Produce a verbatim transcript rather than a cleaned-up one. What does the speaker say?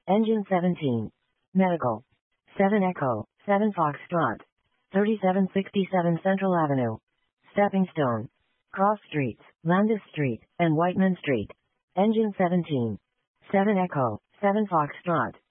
Engine seventeen. Medical. seven Echo, seven Foxtrot. thirty-seven sixty-seven Central Avenue. Stepping Stone. Cross Streets, Landis Street, and Whiteman Street. Engine seventeen. seven Echo, seven Foxtrot.